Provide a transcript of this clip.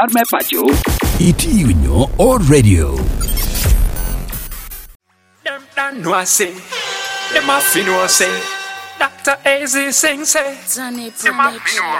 Arme Pacho. Itiunyo o radio. Them don't know I say. Them a fin know say. Dr. Easy sing say. Johnny Them a fin know